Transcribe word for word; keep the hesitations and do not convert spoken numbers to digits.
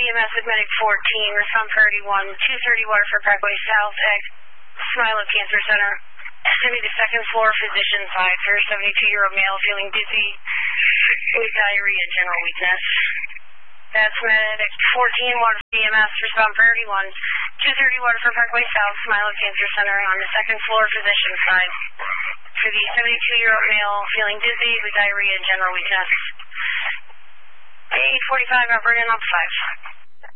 M S with Medic fourteen, respond priority one, two thirty Waterford Parkway South, X, Smilo Cancer Center. Send me to second floor, physician five, for seventy-two-year-old male feeling dizzy with diarrhea, general weakness. That's Medic fourteen, Waterford E M S, respond priority one, two thirty Waterford Parkway South, Smilo Cancer Center, on the second floor, physician five, for the seventy-two-year-old male feeling dizzy with diarrhea and general weakness. eight forty-five, operating on five.